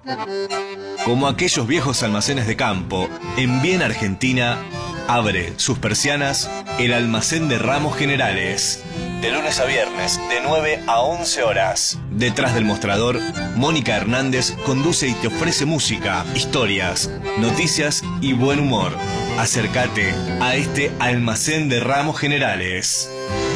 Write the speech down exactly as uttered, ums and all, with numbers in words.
Como aquellos viejos almacenes de campo, en Bien Argentina abre sus persianas el almacén de Ramos Generales. De lunes a viernes, de nueve a once horas. Detrás del mostrador, Mónica Hernández conduce y te ofrece música, historias, noticias y buen humor. Acércate a este almacén de Ramos Generales.